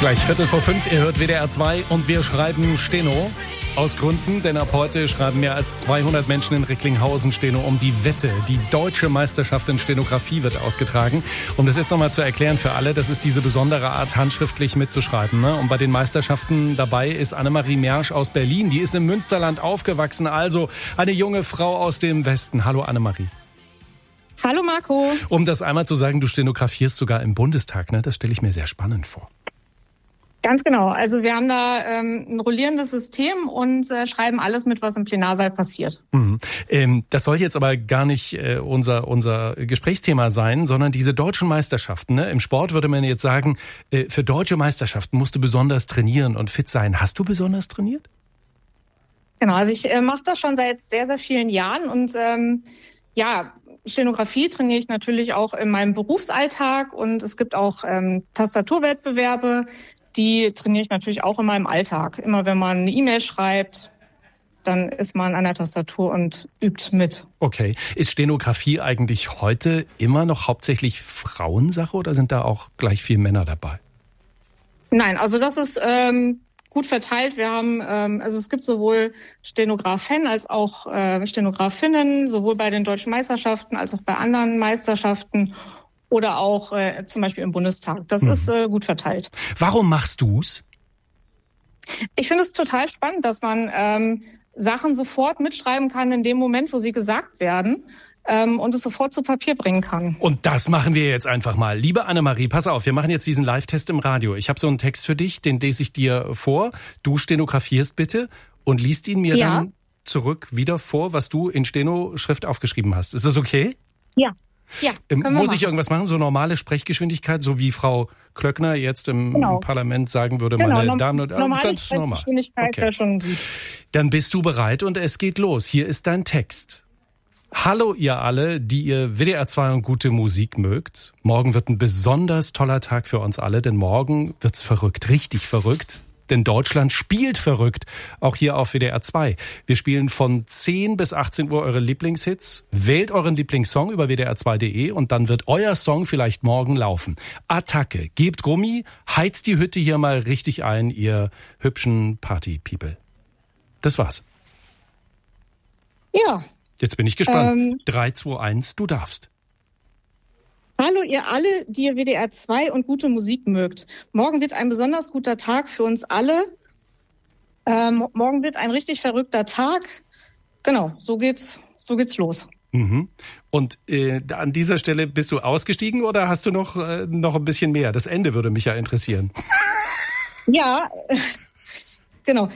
Gleich 4:45, ihr hört WDR 2 und wir schreiben Steno. Aus Gründen, denn ab heute schreiben mehr als 200 Menschen in Recklinghausen Steno um die Wette. Die deutsche Meisterschaft in Stenografie wird ausgetragen. Um das jetzt nochmal zu erklären für alle, das ist diese besondere Art, handschriftlich mitzuschreiben. Ne? Und bei den Meisterschaften dabei ist Annemarie Mersch aus Berlin. Die ist im Münsterland aufgewachsen, also eine junge Frau aus dem Westen. Hallo Annemarie. Hallo Marco. Um das einmal zu sagen, du stenografierst sogar im Bundestag, ne? Das stelle ich mir sehr spannend vor. Ganz genau. Also wir haben da ein rollierendes System und schreiben alles mit, was im Plenarsaal passiert. Das soll jetzt aber gar nicht unser Gesprächsthema sein, sondern diese deutschen Meisterschaften. Ne? Im Sport würde man jetzt sagen, für deutsche Meisterschaften musst du besonders trainieren und fit sein. Hast du besonders trainiert? Genau, also ich mache das schon seit sehr, sehr vielen Jahren und Stenografie trainiere ich natürlich auch in meinem Berufsalltag und es gibt auch Tastaturwettbewerbe. Die trainiere ich natürlich auch in meinem Alltag. Immer wenn man eine E-Mail schreibt, dann ist man an der Tastatur und übt mit. Okay. Ist Stenografie eigentlich heute immer noch hauptsächlich Frauensache oder sind da auch gleich viel Männer dabei? Nein, also das ist gut verteilt. Wir haben, es gibt sowohl Stenografen als auch Stenografinnen, sowohl bei den deutschen Meisterschaften als auch bei anderen Meisterschaften. Oder auch zum Beispiel im Bundestag. Das ist gut verteilt. Warum machst du's? Ich finde es total spannend, dass man Sachen sofort mitschreiben kann in dem Moment, wo sie gesagt werden und es sofort zu Papier bringen kann. Und das machen wir jetzt einfach mal. Liebe Annemarie, pass auf, wir machen jetzt diesen Live-Test im Radio. Ich habe so einen Text für dich, den lese ich dir vor. Du stenografierst bitte und liest ihn mir dann zurück wieder vor, was du in Steno-Schrift aufgeschrieben hast. Ist das okay? Ja. Ja, muss ich irgendwas machen, so normale Sprechgeschwindigkeit, so wie Frau Klöckner jetzt im Parlament sagen würde, meine Damen und Herren, ganz normal. Sprechgeschwindigkeit wäre schon gut. Dann bist du bereit und es geht los. Hier ist dein Text. Hallo ihr alle, die ihr WDR 2 und gute Musik mögt. Morgen wird ein besonders toller Tag für uns alle, denn morgen wird's verrückt, richtig verrückt. Denn Deutschland spielt verrückt, auch hier auf WDR 2. Wir spielen von 10 bis 18 Uhr eure Lieblingshits. Wählt euren Lieblingssong über wdr2.de und dann wird euer Song vielleicht morgen laufen. Attacke, gebt Gummi, heizt die Hütte hier mal richtig ein, ihr hübschen Party-People. Das war's. Ja. Jetzt bin ich gespannt. 3, 2, 1, du darfst. Hallo ihr alle, die ihr WDR 2 und gute Musik mögt. Morgen wird ein besonders guter Tag für uns alle. Morgen wird ein richtig verrückter Tag. Genau, so geht's los. Und an dieser Stelle bist du ausgestiegen oder hast du noch ein bisschen mehr? Das Ende würde mich ja interessieren. Ja, genau.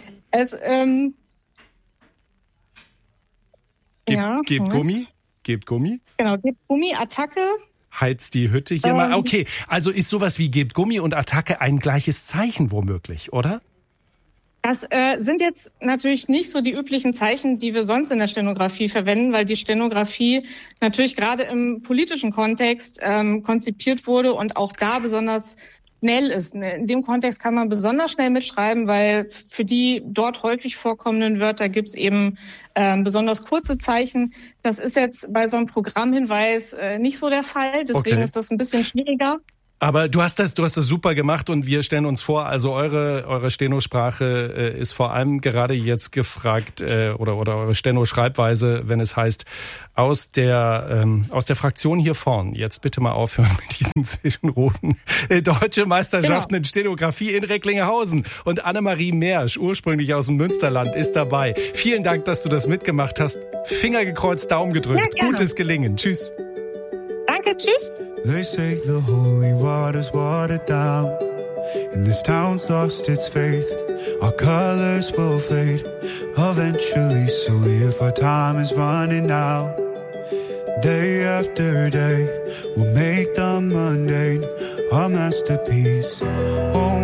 Gebt Gummi. Genau, gebt Gummi, Attacke. Heizt die Hütte hier mal. Okay, also ist sowas wie gebt Gummi und Attacke ein gleiches Zeichen womöglich, oder? Das sind jetzt natürlich nicht so die üblichen Zeichen, die wir sonst in der Stenografie verwenden, weil die Stenografie natürlich gerade im politischen Kontext konzipiert wurde und auch da besonders schnell ist. In dem Kontext kann man besonders schnell mitschreiben, weil für die dort häufig vorkommenden Wörter gibt's eben besonders kurze Zeichen. Das ist jetzt bei so einem Programmhinweis nicht so der Fall, deswegen ist das ein bisschen schwieriger. Aber du hast das super gemacht und wir stellen uns vor, also eure Steno-Sprache ist vor allem gerade jetzt gefragt oder eure Steno-Schreibweise, wenn es heißt aus der Fraktion hier vorn. Jetzt bitte mal aufhören mit diesen Zwischenrufen. Deutsche Meisterschaften in Stenografie in Recklinghausen und Annemarie Mersch, ursprünglich aus dem Münsterland, ist dabei. Vielen Dank, dass du das mitgemacht hast. Finger gekreuzt, Daumen gedrückt. Ja, gutes Gelingen. Tschüss. Danke, tschüss. They say the holy water's watered down, and this town's lost its faith. Our colors will fade eventually, so if our time is running out, day after day, we'll make the mundane our masterpiece. Oh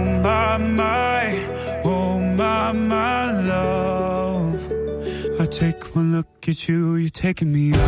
my love, I take one look at you, you're taking me out.